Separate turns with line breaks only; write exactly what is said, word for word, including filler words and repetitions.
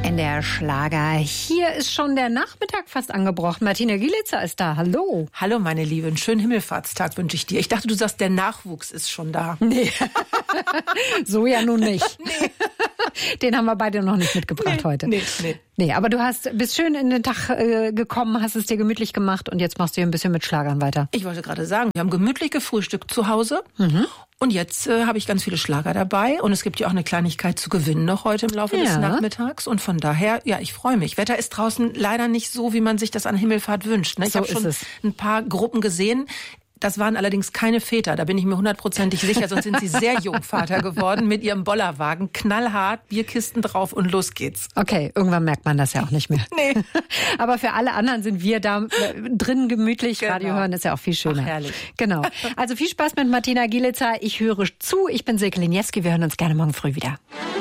N D R Schlager. Hier ist schon der Nachmittag fast angebrochen. Martina Gielitzer ist da. Hallo.
Hallo, meine Liebe. Einen schönen Himmelfahrtstag wünsche ich dir. Ich dachte, du sagst, der Nachwuchs ist schon da.
Nee. So ja nun nicht.
Nee.
Den haben wir beide noch nicht mitgebracht
nee,
heute.
Nee, nee.
Nee, aber du hast, bist schön in den Tag äh, gekommen, hast es dir gemütlich gemacht und jetzt machst du hier ein bisschen mit Schlagern weiter.
Ich wollte gerade sagen, wir haben gemütlich gefrühstückt zu Hause.
Mhm.
Und jetzt äh, habe ich ganz viele Schlager dabei. Und es gibt ja auch eine Kleinigkeit zu gewinnen noch heute im Laufe
ja.
des Nachmittags. Und von daher, ja, ich freue mich. Wetter ist draußen leider nicht so, wie man sich das an Himmelfahrt wünscht. Ne? Ich
so
habe schon
es.
ein paar Gruppen gesehen. Das waren allerdings keine Väter, da bin ich mir hundertprozentig sicher, sonst sind sie sehr jung Vater geworden mit ihrem Bollerwagen, knallhart, Bierkisten drauf und los geht's.
Okay, irgendwann merkt man das ja auch nicht mehr.
Nee.
Aber für alle anderen sind wir da drin gemütlich.
Genau.
Radio hören ist ja auch viel schöner.
Ach, herrlich.
Genau. Also viel Spaß mit Martina Gielitzer. Ich höre zu. Ich bin Silke Liniewski. Wir hören uns gerne morgen früh wieder.